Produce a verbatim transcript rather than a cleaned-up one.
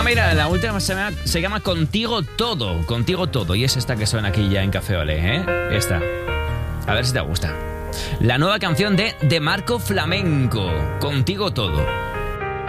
Ah, mira, la última se llama, se llama Contigo Todo, Contigo Todo. Y es esta que suena aquí ya en Café Olé, ¿eh? Esta. A ver si te gusta. La nueva canción de De Marco Flamenco, Contigo Todo.